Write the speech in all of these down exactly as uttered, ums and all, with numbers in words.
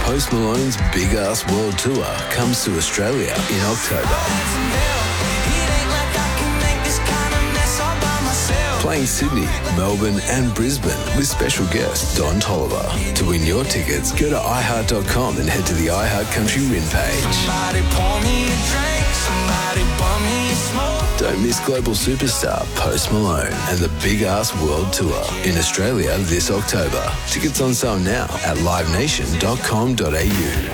Post Malone's Big Ass World Tour comes to Australia in October. Playing Sydney, Melbourne and Brisbane with special guest Don Tolliver. To win your tickets, go to i heart dot com and head to the iHeart Country win page. Somebody pour me a drink, somebody bum me a smoke. Don't miss global superstar Post Malone and the Big Ass World Tour in Australia this October. Tickets on sale now at live nation dot com dot a u.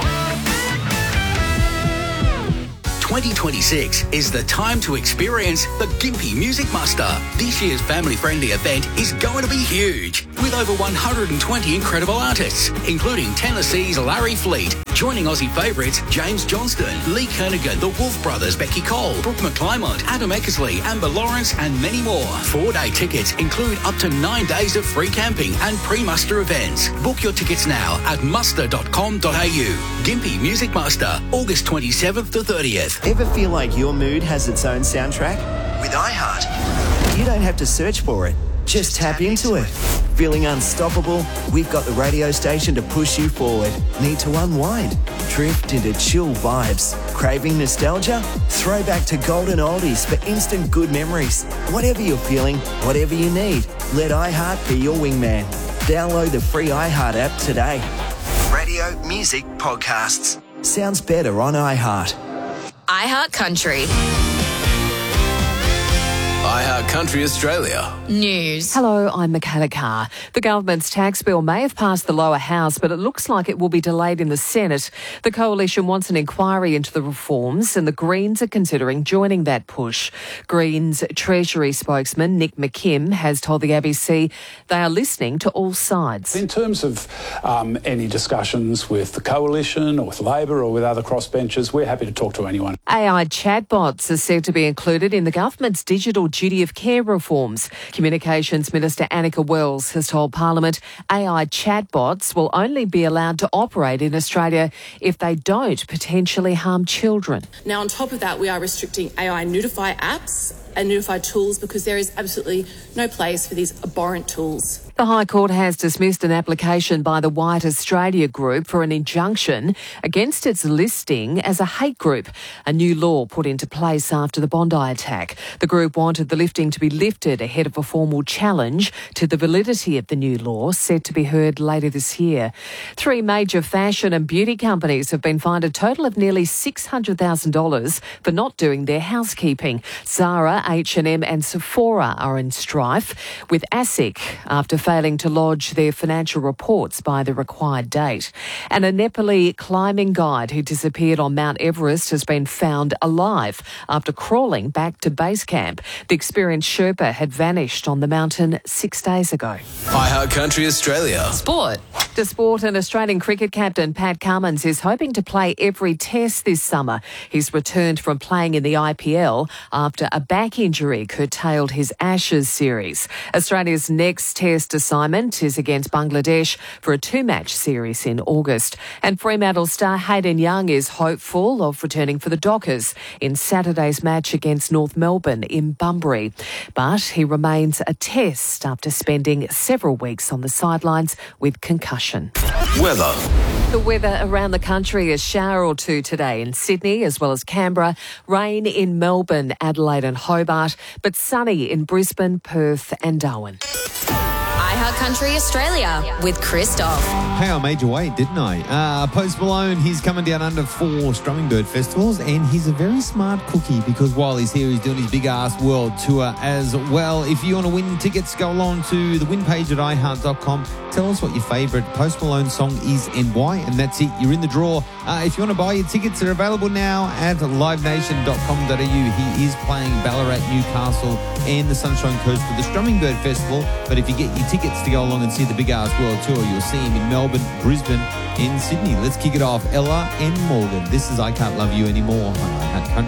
twenty twenty-six is the time to experience the Gympie Music Muster. This year's family-friendly event is going to be huge, with over one hundred twenty incredible artists, including Tennessee's Larry Fleet, joining Aussie favourites James Johnston, Lee Kernaghan, the Wolf Brothers, Becky Cole, Brooke McClymont, Adam Eckersley, Amber Lawrence and many more. Four-day tickets include up to nine days of free camping and pre-muster events. Book your tickets now at muster dot com dot a u. Gympie Music Muster, August twenty-seventh to thirtieth. Ever feel like your mood has its own soundtrack? With iHeart, you don't have to search for it. Just tap into it. Feeling unstoppable? We've got the radio station to push you forward. Need to unwind? Drift into chill vibes. Craving nostalgia? Throw back to golden oldies for instant good memories. Whatever you're feeling, whatever you need, let iHeart be your wingman. Download the free iHeart app today. Radio, music, podcasts. Sounds better on iHeart. iHeart Country. iHeart Country Australia. News. Hello, I'm Michaela Carr. The government's tax bill may have passed the lower house, but it looks like it will be delayed in the Senate. The coalition wants an inquiry into the reforms, and the Greens are considering joining that push. Greens Treasury spokesman Nick McKim has told the A B C they are listening to all sides. In terms of um, any discussions with the coalition or with Labor or with other crossbenchers, we're happy to talk to anyone. A I chatbots are said to be included in the government's digital duty of care reforms. Communications Minister Annika Wells has told Parliament A I chatbots will only be allowed to operate in Australia if they don't potentially harm children. Now, on top of that, we are restricting A I Notify apps and Notify tools because there is absolutely no place for these abhorrent tools. The High Court has dismissed an application by the White Australia Group for an injunction against its listing as a hate group, a new law put into place after the Bondi attack. The group wanted the lifting to be lifted ahead of a formal challenge to the validity of the new law, set to be heard later this year. Three major fashion and beauty companies have been fined a total of nearly six hundred thousand dollars for not doing their housekeeping. Zara, H and M and Sephora are in strife with ASIC after failing to lodge their financial reports by the required date. And a Nepali climbing guide who disappeared on Mount Everest has been found alive after crawling back to base camp. The experienced Sherpa had vanished on the mountain six days ago. iHeart Country Australia. Sport. To sport, an Australian cricket captain, Pat Cummins, is hoping to play every test this summer. He's returned from playing in the I P L after a back injury curtailed his Ashes series. Australia's next test assignment is against Bangladesh for a two-match series in August. And Fremantle star Hayden Young is hopeful of returning for the Dockers in Saturday's match against North Melbourne in Bunbury. But he remains a test after spending several weeks on the sidelines with concussion. Weather. The weather around the country, a shower or two today in Sydney as well as Canberra, rain in Melbourne, Adelaide and Hobart, but sunny in Brisbane, Perth and Darwin. iHeart Country Australia with Christoph. Hey, I made you wait, didn't I? Uh, Post Malone, he's coming down under four Strumming Bird festivals, and he's a very smart cookie because while he's here, he's doing his big ass world tour as well. If you want to win tickets, go along to the win page at i heart dot com. Tell us what your favourite Post Malone song is and why, and that's it. You're in the draw. Uh, if you want to buy your tickets, they're available now at live nation dot com dot a u. He is playing Ballarat, Newcastle and the Sunshine Coast for the Strumming Bird Festival. But if you get your tickets to go along and see the Big Ass World Tour, you'll see him in Melbourne, Brisbane and Sydney. Let's kick it off. Ella and Morgan. This is I Can't Love You Anymore on iHeart Country.